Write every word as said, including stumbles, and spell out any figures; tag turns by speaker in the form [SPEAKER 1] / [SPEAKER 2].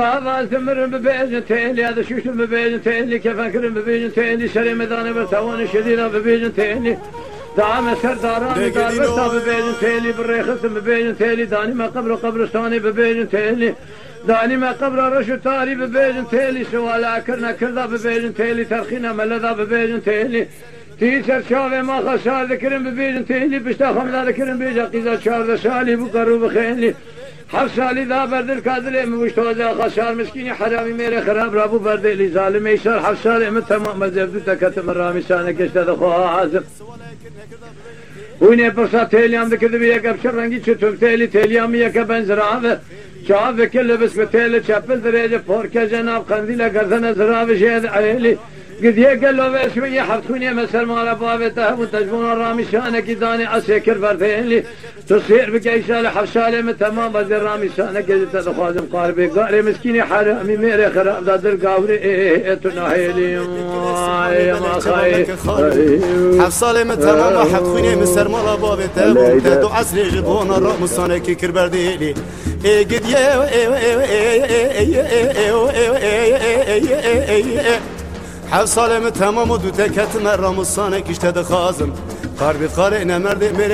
[SPEAKER 1] هذا ثمر ببيجن تيلي هذا شوش ببيجن تيلي كيف أكرم ببيجن تيلي شري مداني برتوان شديدة ببيجن تيلي دعم سرداراني دار برتا ببيجن تيلي بالريخس ببيجن تيلي داني ما قبر قبرستاني ببيجن تيلي داني ما قبر رشو تاري ببيجن تيلي سوالا كرنا كردا ببيجن تيلي ترخينا ملدا ببيجن تيلي تيسر شاوه ما خسار ذكرن ببيجن تيلي بشتا خمدا ذكرن بيجا قيزا شارد سالي بقرو بخيني حف سالي ذا برد الكادر مشتوزا خسار مسكيني حرامي ميري خراب رابو برد اللي ظالم يسار حف سالي من تمام مزبدو تكتم الرامي سانك اشتد خواه عازم ويني برسا تيليام ذكر بيك ابشر رنگي چتوم تيلي تيليام يك بنزراوه شاف كل بس بتيلي چپل درجه فوركه جناب قنديله گردن زراوه شهد عيلي قد يقل له شويه حفتوني مسر مال بابته وتجبون الرامي شانك داني اسكر بردين تصير بقيسال حفصاله من تمام بدر رامي شانك تخازم قاربي قاري مسكيني حرامي ميري خراب دادر قاوري تناهيلي ما خاي
[SPEAKER 2] حفصاله من تمام حفتوني مسر مال بابته وتدو عصر جبون الرامي شانك كربرديلي قد يه حفصاله من تمام ودو تكت مرام الصانك اشتد خازم قاربي قارئنا مرد